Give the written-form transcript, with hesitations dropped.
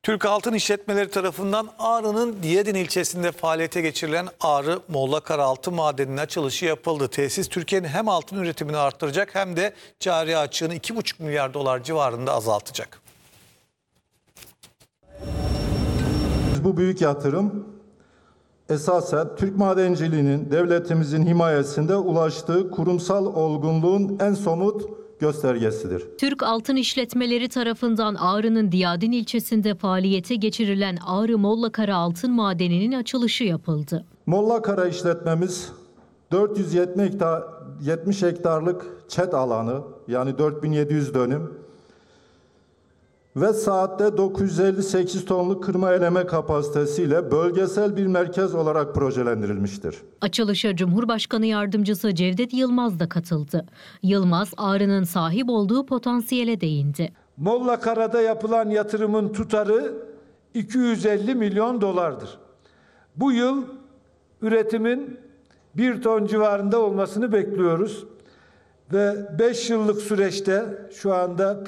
Türk Altın İşletmeleri tarafından Ağrı'nın Diyadin ilçesinde faaliyete geçirilen Ağrı Mollakara Altın Madeni'nin açılışı yapıldı. Tesis Türkiye'nin hem altın üretimini arttıracak hem de cari açığını 2,5 milyar dolar civarında azaltacak. Bu büyük yatırım esasen Türk madenciliğinin devletimizin himayesinde ulaştığı kurumsal olgunluğun en somut göstergesidir. Türk Altın İşletmeleri tarafından Ağrı'nın Diyadin ilçesinde faaliyete geçirilen Ağrı Mollakara Altın Madeni'nin açılışı yapıldı. Mollakara işletmemiz 470 hektarlık çet alanı, yani 4700 dönüm ve saatte 958 tonluk kırma eleme kapasitesiyle bölgesel bir merkez olarak projelendirilmiştir. Açılışa Cumhurbaşkanı Yardımcısı Cevdet Yılmaz da katıldı. Yılmaz, Ağrı'nın sahip olduğu potansiyele değindi. Mollakara'da yapılan yatırımın tutarı 250 milyon dolardır. Bu yıl üretimin 1 ton civarında olmasını bekliyoruz ve 5 yıllık süreçte şu anda